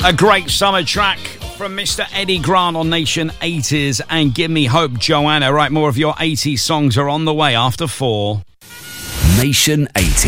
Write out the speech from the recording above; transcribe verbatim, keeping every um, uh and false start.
A great summer track from Mister Eddie Grant on Nation eighties and Give Me Hope, Joanna. Right, more of your eighties songs are on the way after four. Nation eighties.